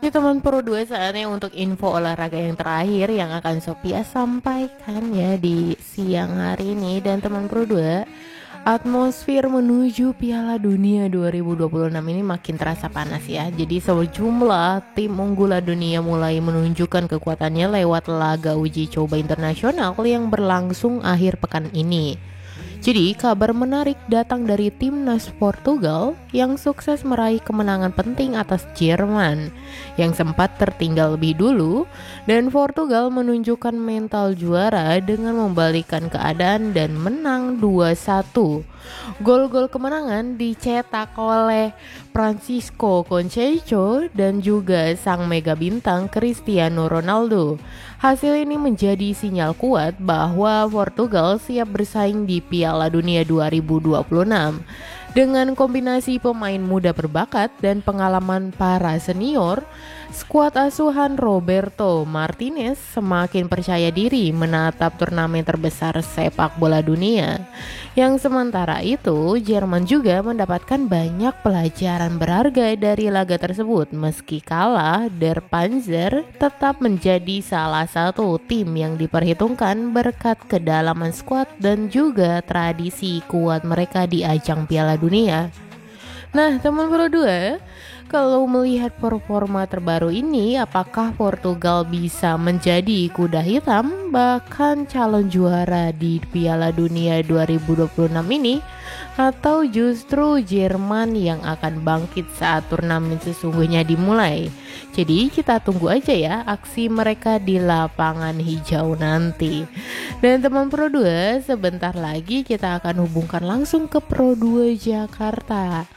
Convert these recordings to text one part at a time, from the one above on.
Oke teman Pro 2, saatnya untuk info olahraga yang terakhir yang akan Sophia sampaikan ya di siang hari ini. Dan teman Pro 2, atmosfer menuju Piala Dunia 2026 ini makin terasa panas ya. Jadi sejumlah tim unggulan dunia mulai menunjukkan kekuatannya lewat laga uji coba internasional yang berlangsung akhir pekan ini. Jadi kabar menarik datang dari timnas Portugal yang sukses meraih kemenangan penting atas Jerman yang sempat tertinggal lebih dulu, dan Portugal menunjukkan mental juara dengan membalikkan keadaan dan menang 2-1. Gol-gol kemenangan dicetak oleh Francisco Conceição dan juga sang mega bintang Cristiano Ronaldo. Hasil ini menjadi sinyal kuat bahwa Portugal siap bersaing di Piala Dunia 2026. Dengan kombinasi pemain muda berbakat dan pengalaman para senior, skuad asuhan Roberto Martinez semakin percaya diri menatap turnamen terbesar sepak bola dunia. Yang sementara itu, Jerman juga mendapatkan banyak pelajaran berharga dari laga tersebut. Meski kalah, Der Panzer tetap menjadi salah satu tim yang diperhitungkan berkat kedalaman skuad dan juga tradisi kuat mereka di ajang Piala Dunia. Nah, teman Pro 2, kalau melihat performa terbaru ini, apakah Portugal bisa menjadi kuda hitam bahkan calon juara di Piala Dunia 2026 ini, atau justru Jerman yang akan bangkit saat turnamen sesungguhnya dimulai? Jadi kita tunggu aja ya aksi mereka di lapangan hijau nanti. Dan teman Pro 2, sebentar lagi kita akan hubungkan langsung ke Pro 2 Jakarta.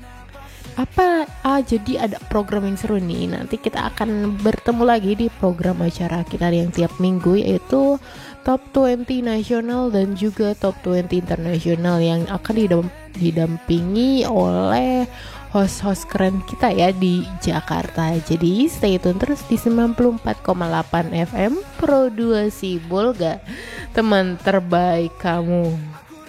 Jadi ada program yang seru nih. Nanti kita akan bertemu lagi di program acara kita yang tiap minggu, yaitu Top 20 nasional dan juga Top 20 internasional yang akan didampingi oleh host-host keren kita ya di Jakarta. Jadi stay tune terus di 94,8 FM Pro 2 Sibolga, teman terbaik kamu.